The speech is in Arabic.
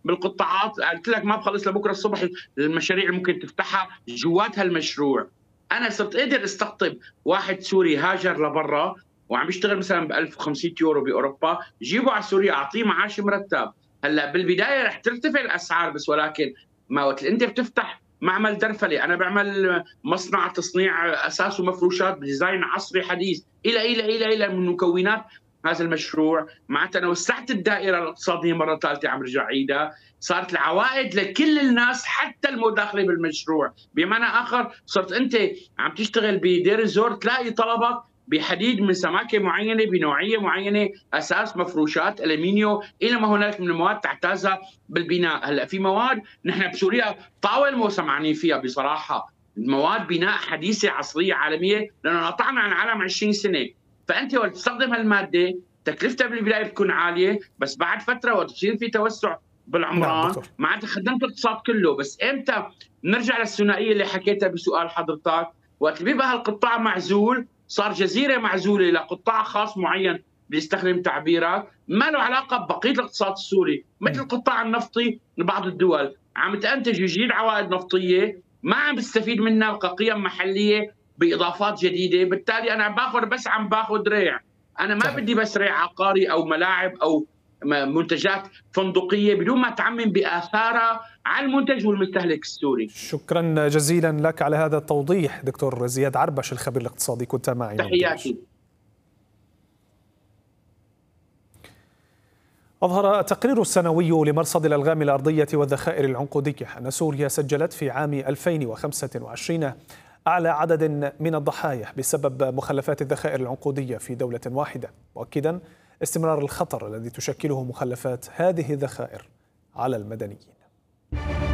بالقطاعات، قلت لك ما بخلص لبكره الصبح المشاريع اللي ممكن تفتحها جوات هالمشروع. انا صرت قادر استقطب واحد سوري هاجر لبرا وعم يشتغل مثلا ب 1500 يورو باوروبا، جيبه على سوريا اعطيه معاش مرتب. هلا بالبدايه رح ترتفع الاسعار، بس ولكن ما وقت انت بتفتح معمل درفلي، انا بعمل مصنع تصنيع اساس ومفروشات بديزاين عصري حديث الى من مكونات هذا المشروع. معناتها انا وسعت الدائره الاقتصاديه مره ثالثه، عم رجع عيدها، صارت العوائد لكل الناس حتى المداخله بالمشروع. بمعنى اخر صرت انت عم تشتغل بدير الزور تلاقي طلبك بحديد من سماكه معينه بنوعيه معينه، اساس مفروشات الومنيوم الى ما هنالك من المواد تحتاجها بالبناء. هلا في مواد نحن بسوريا طاول مو سمعانين فيها بصراحه، مواد بناء حديثه عصريه عالميه، لانه قطعنا عن العالم 20 سنه. فانت وقت تستخدم هالماده تكلفتها بالبدايه بتكون عاليه، بس بعد فتره وقت بصير في توسع نعم بالعمران دكتور. معناتها خدمت الاقتصاد كله. بس امتى نرجع للثنائيه اللي حكيتها بسؤال حضرتك؟ وقت بيبقى هالقطاع معزول، صار جزيره معزوله لقطاع خاص معين بيستخدم تعبيرات ما له علاقه ببقيه الاقتصاد السوري، مثل القطاع النفطي لبعض الدول عم تنتج وتجيب عوائد نفطيه ما عم بستفيد منها كقيم محليه باضافات جديده، بالتالي انا باخذ بس عم باخذ ريع. انا ما صحيح. بدي بس ريع عقاري او ملاعب او منتجات فندقيه بدون ما تعمم باثارها على المنتج والمستهلك السوري. شكرا جزيلا لك على هذا التوضيح دكتور زياد عربش الخبير الاقتصادي، كنت معي من دمشق. تحياتي. أظهر التقرير السنوي لمرصد الألغام الأرضية والذخائر العنقودية أن سوريا سجلت في عام 2025 أعلى عدد من الضحايا بسبب مخلفات الذخائر العنقودية في دولة واحدة، مؤكدا استمرار الخطر الذي تشكله مخلفات هذه الذخائر على المدنيين.